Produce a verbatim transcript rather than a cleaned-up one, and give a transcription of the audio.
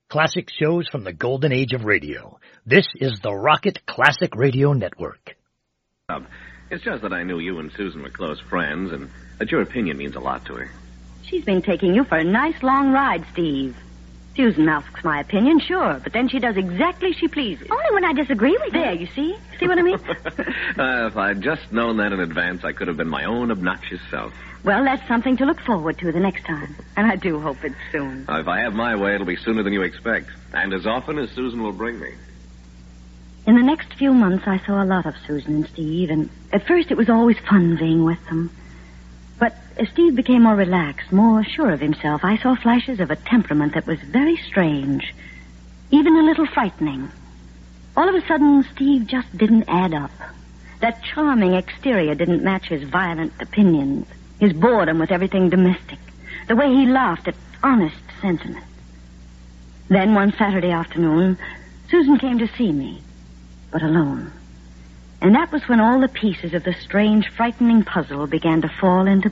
Classic shows from the golden age of radio. This is the Rocket Classic Radio Network. It's just that I knew you and Susan were close friends, and that your opinion means a lot to her. She's been taking you for a nice long ride, Steve. Susan asks my opinion, sure, but then she does exactly she pleases. Only when I disagree with There, you. you see? See what I mean? uh, if I'd just known that in advance, I could have been my own obnoxious self. Well, that's something to look forward to the next time. And I do hope it's soon. Now, if I have my way, it'll be sooner than you expect. And as often as Susan will bring me. In the next few months, I saw a lot of Susan and Steve, and at first it was always fun being with them. But as Steve became more relaxed, more sure of himself, I saw flashes of a temperament that was very strange, even a little frightening. All of a sudden, Steve just didn't add up. That charming exterior didn't match his violent opinions, his boredom with everything domestic, the way he laughed at honest sentiment. Then one Saturday afternoon, Susan came to see me, but alone. And that was when all the pieces of the strange, frightening puzzle began to fall into